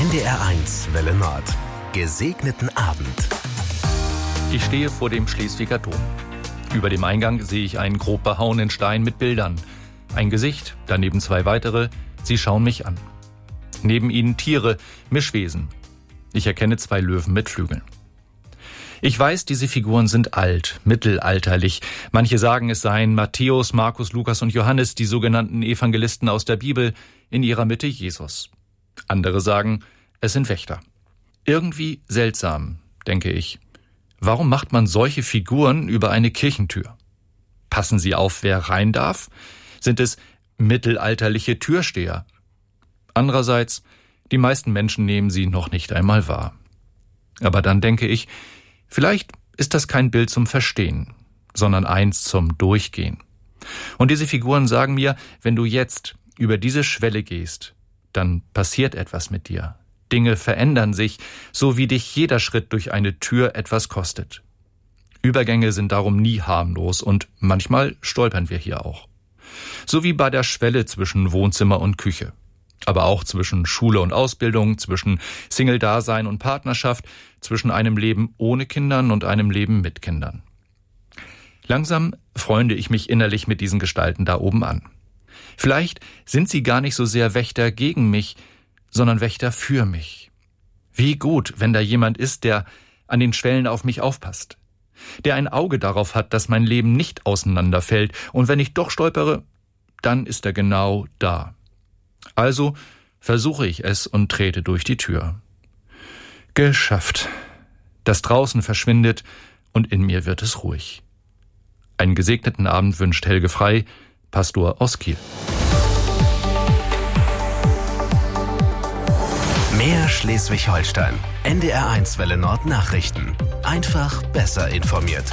NDR1 Welle Nord. Gesegneten Abend. Ich stehe vor dem Schleswiger Dom. Über dem Eingang sehe ich einen grob behauenen Stein mit Bildern. Ein Gesicht, daneben zwei weitere. Sie schauen mich an. Neben ihnen Tiere, Mischwesen. Ich erkenne zwei Löwen mit Flügeln. Ich weiß, diese Figuren sind alt, mittelalterlich. Manche sagen, es seien Matthäus, Markus, Lukas und Johannes, die sogenannten Evangelisten aus der Bibel, in ihrer Mitte Jesus. Andere sagen, es sind Wächter. Irgendwie seltsam, denke ich. Warum macht man solche Figuren über eine Kirchentür? Passen sie auf, wer rein darf? Sind es mittelalterliche Türsteher? Andererseits, die meisten Menschen nehmen sie noch nicht einmal wahr. Aber dann denke ich, vielleicht ist das kein Bild zum Verstehen, sondern eins zum Durchgehen. Und diese Figuren sagen mir, wenn du jetzt über diese Schwelle gehst, dann passiert etwas mit dir. Dinge verändern sich, so wie dich jeder Schritt durch eine Tür etwas kostet. Übergänge sind darum nie harmlos und manchmal stolpern wir hier auch. So wie bei der Schwelle zwischen Wohnzimmer und Küche. Aber auch zwischen Schule und Ausbildung, zwischen Single-Dasein und Partnerschaft, zwischen einem Leben ohne Kindern und einem Leben mit Kindern. Langsam freunde ich mich innerlich mit diesen Gestalten da oben an. Vielleicht sind sie gar nicht so sehr Wächter gegen mich, sondern Wächter für mich. Wie gut, wenn da jemand ist, der an den Schwellen auf mich aufpasst. Der ein Auge darauf hat, dass mein Leben nicht auseinanderfällt. Und wenn ich doch stolpere, dann ist er genau da. Also versuche ich es und trete durch die Tür. Geschafft. Das Draußen verschwindet und in mir wird es ruhig. Einen gesegneten Abend wünscht Helge Frey, Pastor aus Kiel. Mehr Schleswig-Holstein. NDR1 Welle Nord Nachrichten. Einfach besser informiert.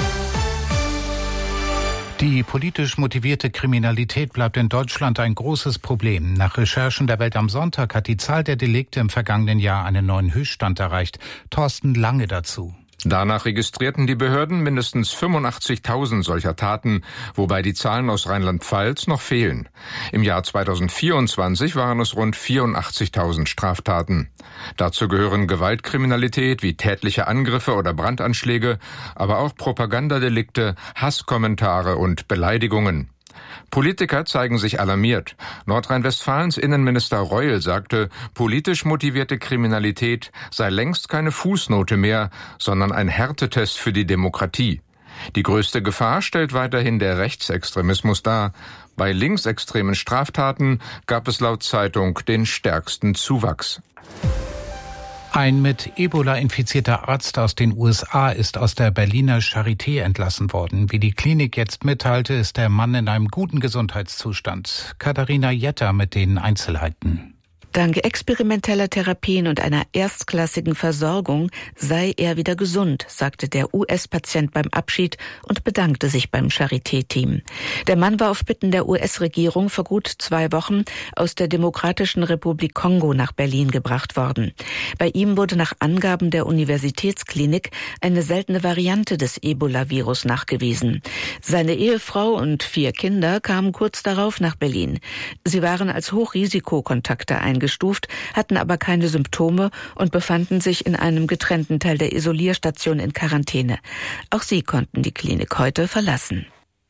Die politisch motivierte Kriminalität bleibt in Deutschland ein großes Problem. Nach Recherchen der Welt am Sonntag hat die Zahl der Delikte im vergangenen Jahr einen neuen Höchststand erreicht. Thorsten Lange dazu. Danach registrierten die Behörden mindestens 85.000 solcher Taten, wobei die Zahlen aus Rheinland-Pfalz noch fehlen. Im Jahr 2024 waren es rund 84.000 Straftaten. Dazu gehören Gewaltkriminalität wie tätliche Angriffe oder Brandanschläge, aber auch Propagandadelikte, Hasskommentare und Beleidigungen. Politiker zeigen sich alarmiert. Nordrhein-Westfalens Innenminister Reul sagte, politisch motivierte Kriminalität sei längst keine Fußnote mehr, sondern ein Härtetest für die Demokratie. Die größte Gefahr stellt weiterhin der Rechtsextremismus dar. Bei linksextremen Straftaten gab es laut Zeitung den stärksten Zuwachs. Ein mit Ebola infizierter Arzt aus den USA ist aus der Berliner Charité entlassen worden. Wie die Klinik jetzt mitteilte, ist der Mann in einem guten Gesundheitszustand. Katharina Jetter mit den Einzelheiten. Dank experimenteller Therapien und einer erstklassigen Versorgung sei er wieder gesund, sagte der US-Patient beim Abschied und bedankte sich beim Charité-Team. Der Mann war auf Bitten der US-Regierung vor gut 2 Wochen aus der Demokratischen Republik Kongo nach Berlin gebracht worden. Bei ihm wurde nach Angaben der Universitätsklinik eine seltene Variante des Ebola-Virus nachgewiesen. Seine Ehefrau und 4 Kinder kamen kurz darauf nach Berlin. Sie waren als Hochrisikokontakte eingestuft, hatten aber keine Symptome und befanden sich in einem getrennten Teil der Isolierstation in Quarantäne. Auch sie konnten die Klinik heute verlassen.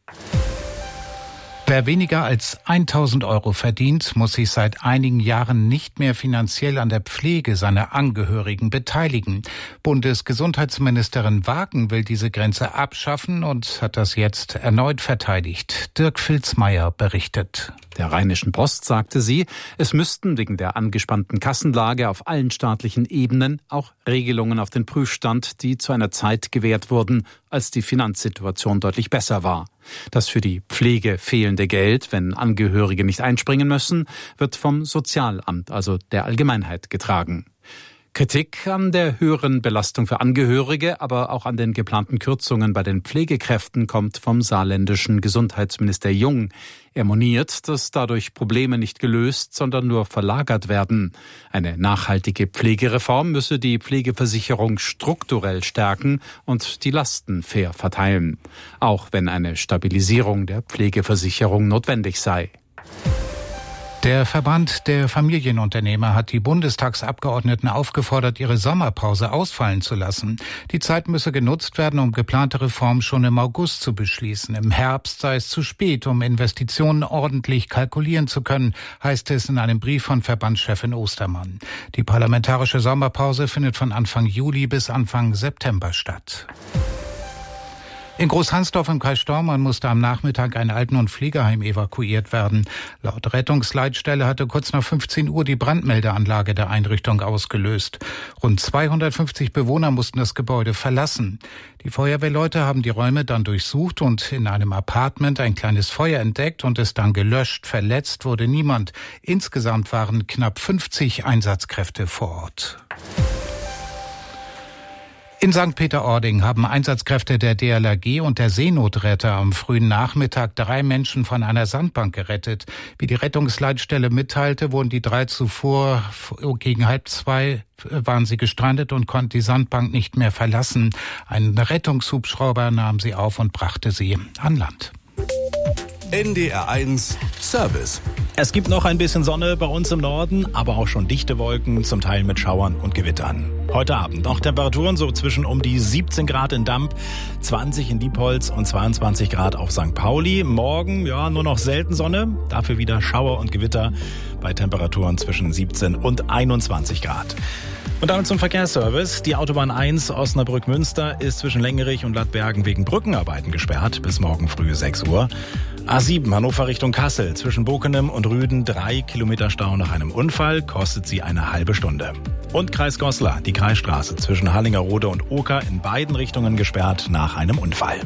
Wer weniger als 1.000 € verdient, muss sich seit einigen Jahren nicht mehr finanziell an der Pflege seiner Angehörigen beteiligen. Bundesgesundheitsministerin Wagen will diese Grenze abschaffen und hat das jetzt erneut verteidigt. Dirk Filzmeier berichtet. Der Rheinischen Post sagte sie, es müssten wegen der angespannten Kassenlage auf allen staatlichen Ebenen auch Regelungen auf den Prüfstand, die zu einer Zeit gewährt wurden, als die Finanzsituation deutlich besser war. Das für die Pflege fehlende Geld, wenn Angehörige nicht einspringen müssen, wird vom Sozialamt, also der Allgemeinheit, getragen. Kritik an der höheren Belastung für Angehörige, aber auch an den geplanten Kürzungen bei den Pflegekräften kommt vom saarländischen Gesundheitsminister Jung. Er moniert, dass dadurch Probleme nicht gelöst, sondern nur verlagert werden. Eine nachhaltige Pflegereform müsse die Pflegeversicherung strukturell stärken und die Lasten fair verteilen, auch wenn eine Stabilisierung der Pflegeversicherung notwendig sei. Der Verband der Familienunternehmer hat die Bundestagsabgeordneten aufgefordert, ihre Sommerpause ausfallen zu lassen. Die Zeit müsse genutzt werden, um geplante Reformen schon im August zu beschließen. Im Herbst sei es zu spät, um Investitionen ordentlich kalkulieren zu können, heißt es in einem Brief von Verbandschefin Ostermann. Die parlamentarische Sommerpause findet von Anfang Juli bis Anfang September statt. In Großhansdorf im Kreis Stormarn musste am Nachmittag ein Alten- und Pflegeheim evakuiert werden. Laut Rettungsleitstelle hatte kurz nach 15 Uhr die Brandmeldeanlage der Einrichtung ausgelöst. Rund 250 Bewohner mussten das Gebäude verlassen. Die Feuerwehrleute haben die Räume dann durchsucht und in einem Apartment ein kleines Feuer entdeckt und es dann gelöscht. Verletzt wurde niemand. Insgesamt waren knapp 50 Einsatzkräfte vor Ort. In St. Peter-Ording haben Einsatzkräfte der DLRG und der Seenotretter am frühen Nachmittag 3 Menschen von einer Sandbank gerettet. Wie die Rettungsleitstelle mitteilte, wurden die 3 zuvor gegen 1:30 waren sie gestrandet und konnten die Sandbank nicht mehr verlassen. Ein Rettungshubschrauber nahm sie auf und brachte sie an Land. NDR1 Service. Es gibt noch ein bisschen Sonne bei uns im Norden, aber auch schon dichte Wolken, zum Teil mit Schauern und Gewittern. Heute Abend noch Temperaturen so zwischen um die 17 Grad in Damp, 20 in Diepholz und 22 Grad auf St. Pauli. Morgen nur noch selten Sonne, dafür wieder Schauer und Gewitter bei Temperaturen zwischen 17 und 21 Grad. Und damit zum Verkehrsservice. Die Autobahn 1 Osnabrück-Münster ist zwischen Längerich und Lattbergen wegen Brückenarbeiten gesperrt bis morgen früh 6 Uhr. A7 Hannover Richtung Kassel zwischen Bokenem und Rüden 3 Kilometer Stau nach einem Unfall, kostet sie eine halbe Stunde. Und Kreis Goslar, die Kreisstraße zwischen Harlingerode und Oker in beiden Richtungen gesperrt nach einem Unfall.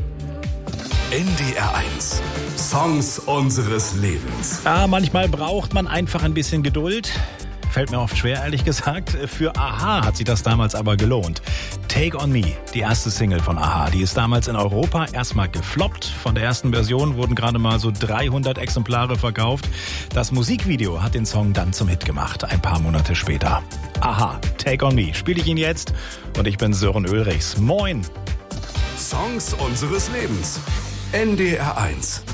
NDR1 Songs unseres Lebens. Ja, manchmal braucht man einfach ein bisschen Geduld. Fällt mir oft schwer, ehrlich gesagt. Für a-ha hat sich das damals aber gelohnt. Take on Me, die erste Single von a-ha, die ist damals in Europa erstmal gefloppt. Von der ersten Version wurden gerade mal so 300 Exemplare verkauft. Das Musikvideo hat den Song dann zum Hit gemacht, ein paar Monate später. a-ha, Take on Me, spiele ich ihn jetzt und ich bin Sören Ulrichs. Moin! Songs unseres Lebens. NDR1.